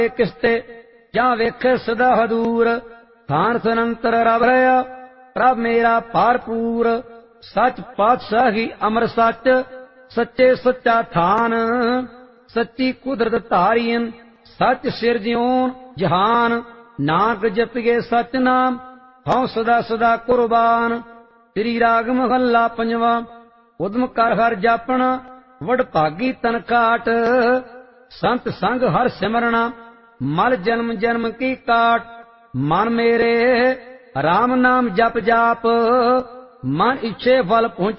किस्ते जा वेखे सदा हदूर थान सनंतर रब रहा प्रभ मेरा भरपूर सच पातशाही अमर सच सच्चे सच्चा थान सच्ची कुदरत धारियन सच सिरजियोन जहान नानक जपिए सच नाम हौ सदा सदा कुर्बान। श्री राग महला पंजवा। उदम कर हर जापना वड भागी तन काट संत संग हर सिमरना मल जन्म जन्म की काट। मन मेरे राम नाम जप जाप मन इच्छे फल पहुँच